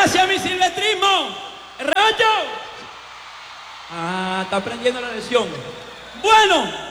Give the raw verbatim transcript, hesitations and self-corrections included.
Gracias a mi silvestrismo. ¿El rebaño? Ah, está aprendiendo la lección. Bueno.